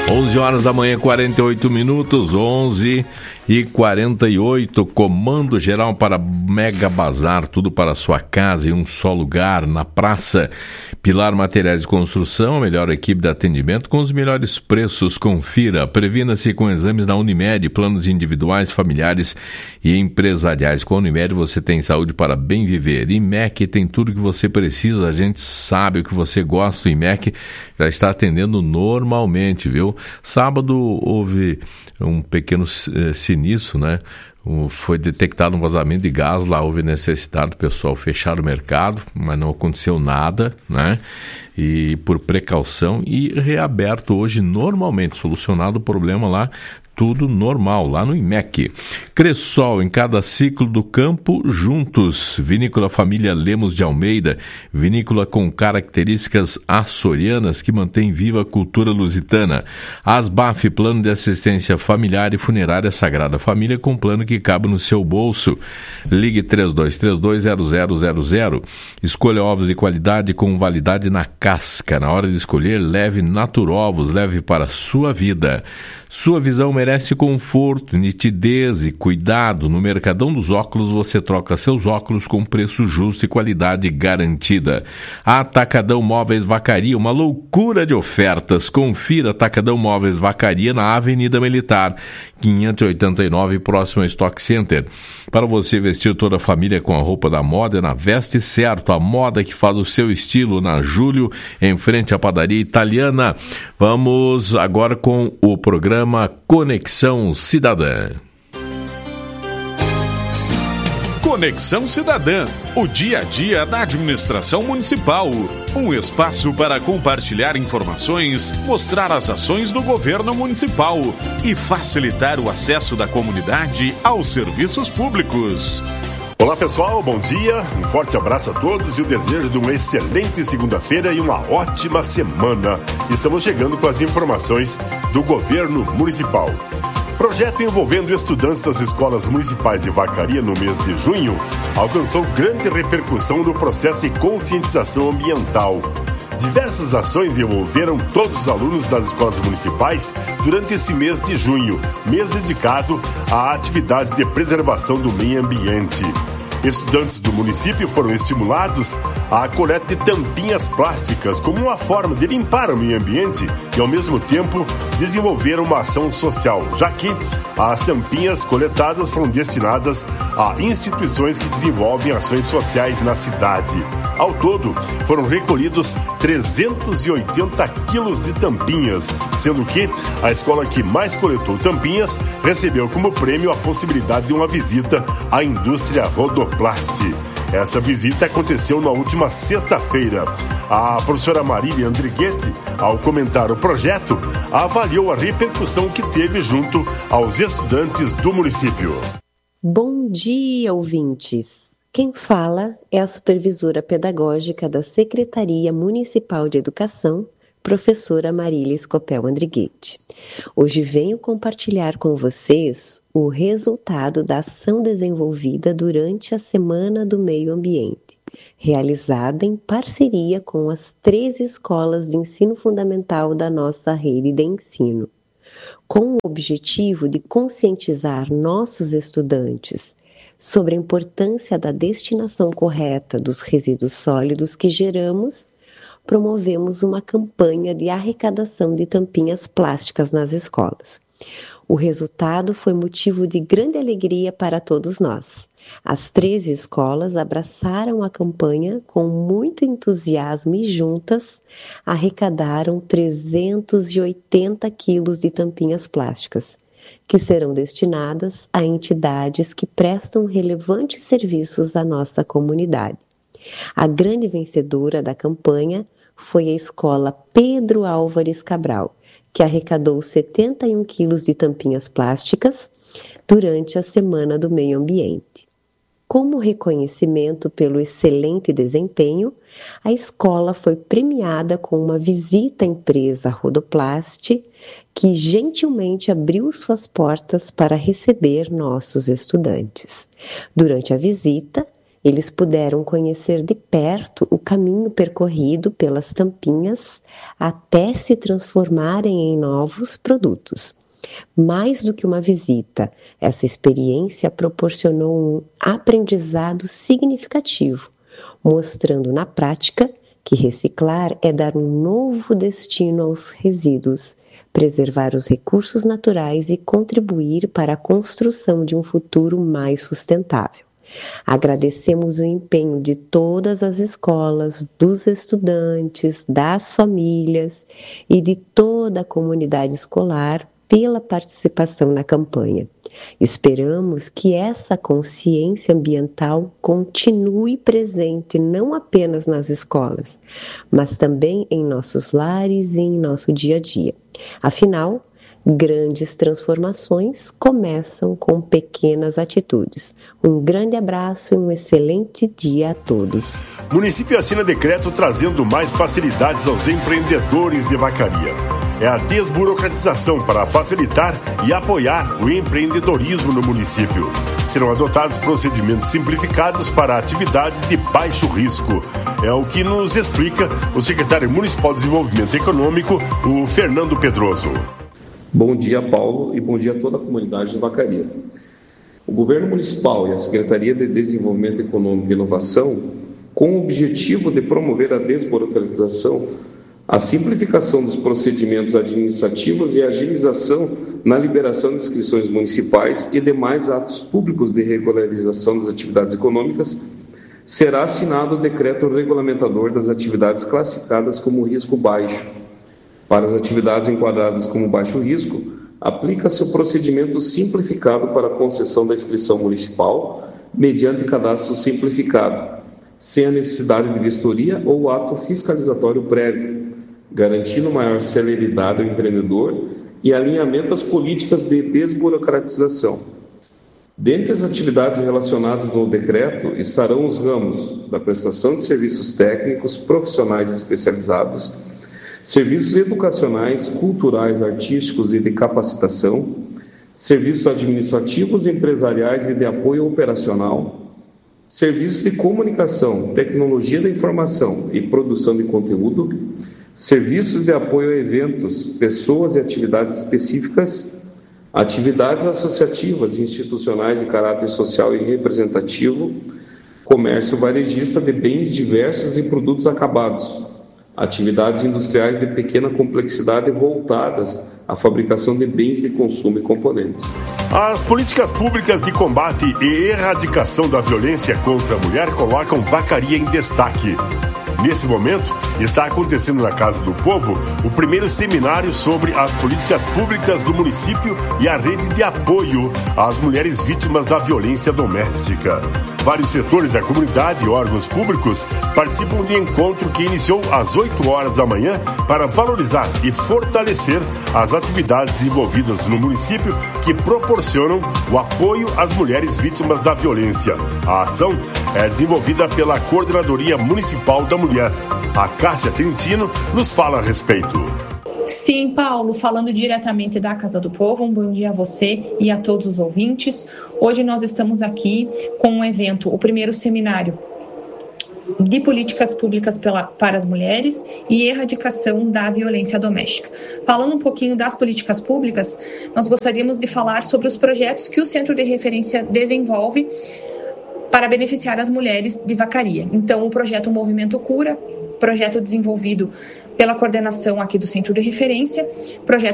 11 horas da manhã, 48 minutos, 11h48, comando geral para Mega Bazar, tudo para a sua casa em um só lugar, na praça. Pilar Materiais de Construção, a melhor equipe de atendimento com os melhores preços. Confira, previna-se com exames da Unimed, planos individuais, familiares e empresariais. Com a Unimed você tem saúde para bem viver. IMEC tem tudo que você precisa, a gente sabe o que você gosta. O IMEC já está atendendo normalmente, viu? Sábado houve um pequeno sinistro, né? Foi detectado um vazamento de gás, lá houve necessidade do pessoal fechar o mercado, mas não aconteceu nada, né? E por precaução, e reaberto hoje normalmente, solucionado o problema lá, tudo normal, lá no IMEC. Cressol, em cada ciclo do campo, juntos. Vinícola Família Lemos de Almeida, vinícola com características açorianas que mantém viva a cultura lusitana. Asbaf, plano de assistência familiar e funerária Sagrada Família, com plano que cabe no seu bolso. Ligue 32320000. Escolha ovos de qualidade com validade na casca. Na hora de escolher, leve Naturovos, leve para a sua vida. Sua visão merece conforto, nitidez e cuidado. No Mercadão dos Óculos você troca seus óculos com preço justo e qualidade garantida. Atacadão Móveis Vacaria, uma loucura de ofertas. Confira Atacadão Móveis Vacaria na Avenida Militar, 589, próximo ao Stock Center. Para você vestir toda a família com a roupa da moda, na Veste Certo, a moda que faz o seu estilo, na Júlio, em frente à padaria italiana. Vamos agora com o programa Conexão Cidadã. Conexão Cidadã, o dia a dia da administração municipal. Um espaço para compartilhar informações, mostrar as ações do governo municipal e facilitar o acesso da comunidade aos serviços públicos. Olá pessoal, bom dia, um forte abraço a todos e o desejo de uma excelente segunda-feira e uma ótima semana. Estamos chegando com as informações do governo municipal. Projeto envolvendo estudantes das escolas municipais de Vacaria no mês de junho alcançou grande repercussão no processo de conscientização ambiental. Diversas ações envolveram todos os alunos das escolas municipais durante esse mês de junho, mês dedicado a atividades de preservação do meio ambiente. Estudantes do município foram estimulados à coleta de tampinhas plásticas como uma forma de limpar o meio ambiente e, ao mesmo tempo, desenvolver uma ação social, já que as tampinhas coletadas foram destinadas a instituições que desenvolvem ações sociais na cidade. Ao todo, foram recolhidos 380 quilos de tampinhas, sendo que a escola que mais coletou tampinhas recebeu como prêmio a possibilidade de uma visita à indústria Rodoplast. Essa visita aconteceu na última sexta-feira. A professora Marília Andrighetti, ao comentar o projeto, avaliou a repercussão que teve junto aos estudantes do município. Bom dia, ouvintes! Quem fala é a supervisora pedagógica da Secretaria Municipal de Educação, professora Marília Scopel Andrighetti. Hoje venho compartilhar com vocês o resultado da ação desenvolvida durante a Semana do Meio Ambiente, realizada em parceria com as 13 escolas de ensino fundamental da nossa rede de ensino, com o objetivo de conscientizar nossos estudantes sobre a importância da destinação correta dos resíduos sólidos que geramos. Promovemos uma campanha de arrecadação de tampinhas plásticas nas escolas. O resultado foi motivo de grande alegria para todos nós. As 13 escolas abraçaram a campanha com muito entusiasmo e juntas arrecadaram 380 quilos de tampinhas plásticas, que serão destinadas a entidades que prestam relevantes serviços à nossa comunidade. A grande vencedora da campanha foi a escola Pedro Álvares Cabral, que arrecadou 71 quilos de tampinhas plásticas durante a Semana do Meio Ambiente. Como reconhecimento pelo excelente desempenho, a escola foi premiada com uma visita à empresa Rodoplast, que gentilmente abriu suas portas para receber nossos estudantes. Durante a visita, Eles puderam conhecer de perto o caminho percorrido pelas tampinhas até se transformarem em novos produtos. Mais do que uma visita, essa experiência proporcionou um aprendizado significativo, mostrando na prática que reciclar é dar um novo destino aos resíduos, preservar os recursos naturais e contribuir para a construção de um futuro mais sustentável. Agradecemos o empenho de todas as escolas, dos estudantes, das famílias e de toda a comunidade escolar pela participação na campanha. Esperamos que essa consciência ambiental continue presente não apenas nas escolas, mas também em nossos lares e em nosso dia a dia. Afinal, grandes transformações começam com pequenas atitudes. Um grande abraço e um excelente dia a todos. O município assina decreto trazendo mais facilidades aos empreendedores de Vacaria. É a desburocratização para facilitar e apoiar o empreendedorismo no município. Serão adotados procedimentos simplificados para atividades de baixo risco. É o que nos explica o secretário municipal de Desenvolvimento Econômico, o Fernando Pedroso. Bom dia, Paulo, e bom dia a toda a comunidade de Vacaria. O Governo Municipal e a Secretaria de Desenvolvimento Econômico e Inovação, com o objetivo de promover a desburocratização, a simplificação dos procedimentos administrativos e a agilização na liberação de inscrições municipais e demais atos públicos de regularização das atividades econômicas, será assinado o decreto regulamentador das atividades classificadas como risco baixo. Para as atividades enquadradas como baixo risco, aplica-se o procedimento simplificado para a concessão da inscrição municipal mediante cadastro simplificado, sem a necessidade de vistoria ou ato fiscalizatório prévio, garantindo maior celeridade ao empreendedor e alinhamento às políticas de desburocratização. Dentre as atividades relacionadas no decreto estarão os ramos da prestação de serviços técnicos, profissionais especializados, serviços educacionais, culturais, artísticos e de capacitação, serviços administrativos, empresariais e de apoio operacional, serviços de comunicação, tecnologia da informação e produção de conteúdo, serviços de apoio a eventos, pessoas e atividades específicas, atividades associativas e institucionais de caráter social e representativo, comércio varejista de bens diversos e produtos acabados, atividades industriais de pequena complexidade voltadas à fabricação de bens de consumo e componentes. As políticas públicas de combate e erradicação da violência contra a mulher colocam Vacaria em destaque. Nesse momento, está acontecendo na Casa do Povo o primeiro seminário sobre as políticas públicas do município e a rede de apoio às mulheres vítimas da violência doméstica. Vários setores da comunidade e órgãos públicos participam de encontro que iniciou às 8 horas da manhã para valorizar e fortalecer as atividades desenvolvidas no município que proporcionam o apoio às mulheres vítimas da violência. A ação é desenvolvida pela Coordenadoria Municipal da Mulher. A Cássia Trentino nos fala a respeito. Sim, Paulo, falando diretamente da Casa do Povo, um bom dia a você e a todos os ouvintes. Hoje nós estamos aqui com um evento, o primeiro seminário de políticas públicas para as mulheres e erradicação da violência doméstica. Falando um pouquinho das políticas públicas, nós gostaríamos de falar sobre os projetos que o Centro de Referência desenvolve para beneficiar as mulheres de Vacaria. Então, o projeto Movimento Cura, projeto desenvolvido pela coordenação aqui do Centro de Referência, projeto